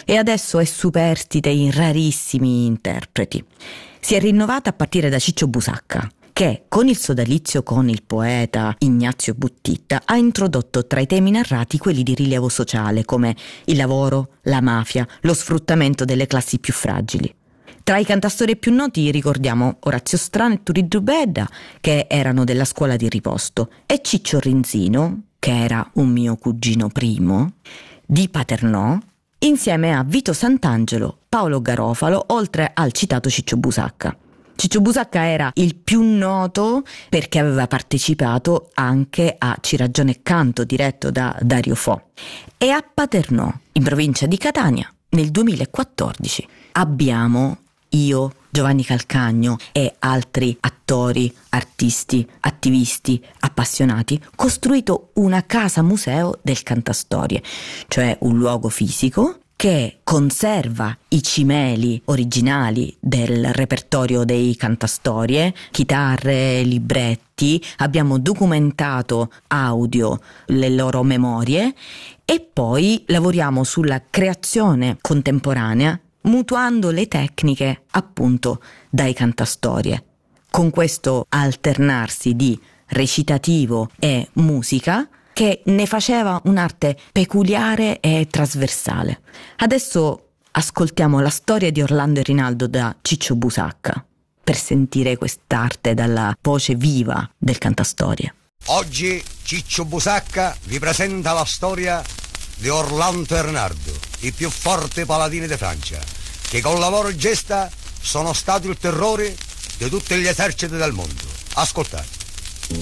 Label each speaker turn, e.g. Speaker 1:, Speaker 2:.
Speaker 1: e adesso è superstite in rarissimi interpreti. Si è rinnovata a partire da Ciccio Busacca, che con il sodalizio con il poeta Ignazio Buttitta ha introdotto tra i temi narrati quelli di rilievo sociale come il lavoro, la mafia, lo sfruttamento delle classi più fragili. Tra i cantastorie più noti ricordiamo Orazio Strano e Turiddu Bedda, che erano della scuola di Riposto, e Ciccio Rinzino, che era un mio cugino primo, di Paternò, insieme a Vito Sant'Angelo, Paolo Garofalo, oltre al citato Ciccio Busacca. Ciccio Busacca era il più noto perché aveva partecipato anche a Ci ragiona e canto, diretto da Dario Fo. E a Paternò, in provincia di Catania, nel 2014, abbiamo io, Giovanni Calcagno e altri attori, artisti, attivisti, appassionati, costruito una casa museo del cantastorie, cioè un luogo fisico che conserva i cimeli originali del repertorio dei cantastorie, chitarre, libretti, abbiamo documentato audio, le loro memorie e poi lavoriamo sulla creazione contemporanea mutuando le tecniche appunto dai cantastorie. Con questo alternarsi di recitativo e musica che ne faceva un'arte peculiare e trasversale. Adesso ascoltiamo la storia di Orlando e Rinaldo da Ciccio Busacca per sentire quest'arte dalla voce viva del cantastorie.
Speaker 2: Oggi Ciccio Busacca vi presenta la storia di Orlando e Rinaldo, i più forti paladini di Francia, che con lavoro e gesta sono stati il terrore di tutti gli eserciti del mondo. Ascoltate.